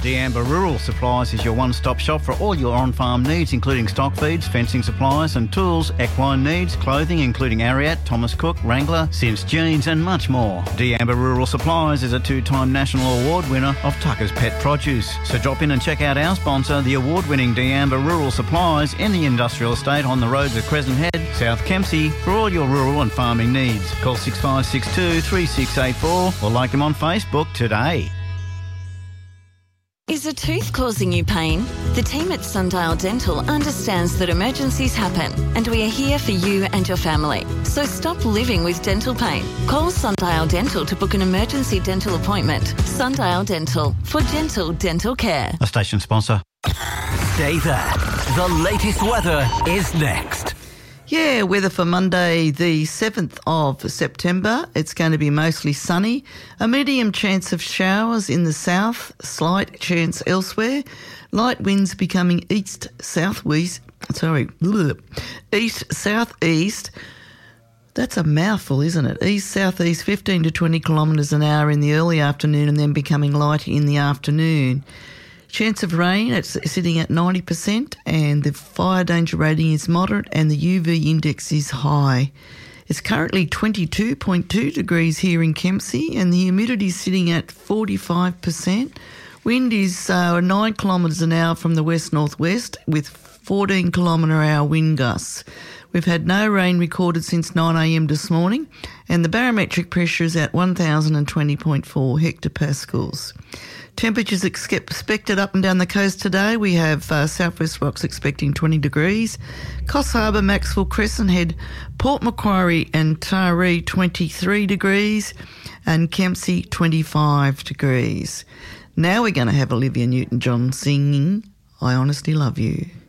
D'Amber Rural Supplies is your one-stop shop for all your on-farm needs, including stock feeds, fencing supplies and tools, equine needs, clothing including Ariat, Thomas Cook, Wrangler, Sims Jeans and much more. D'Amber Rural Supplies is a 2-time national award winner of Tucker's Pet Produce. So drop in and check out our sponsor, the award-winning D'Amber Rural Supplies in the industrial estate on the roads of Crescent Head, South Kempsey, for all your rural and farming needs. Call 6562 3684 or like them on Facebook today. Is a tooth causing you pain? The team at Sundial Dental understands that emergencies happen and we are here for you and your family. So stop living with dental pain. Call Sundial Dental to book an emergency dental appointment. Sundial Dental, for gentle dental care. A station sponsor. Stay there. The latest weather is next. Yeah, weather for Monday the 7th of September. It's going to be mostly sunny. A medium chance of showers in the south, slight chance elsewhere. Light winds becoming east-southeast. East-southeast. That's a mouthful, isn't it? East-southeast, 15 to 20 kilometres an hour in the early afternoon and then becoming light in the afternoon. Chance of rain, it's sitting at 90% and the fire danger rating is moderate and the UV index is high. It's currently 22.2 degrees here in Kempsey and the humidity is sitting at 45%. Wind is 9 kilometres an hour from the west-northwest with 14 kilometre hour wind gusts. We've had no rain recorded since 9am this morning and the barometric pressure is at 1020.4 hectopascals. Temperatures expected up and down the coast today. We have Southwest Rocks expecting 20 degrees. Coffs Harbour, Maxwell, Crescent Head, Port Macquarie and Taree 23 degrees and Kempsey 25 degrees. Now we're going to have Olivia Newton-John singing I Honestly Love You.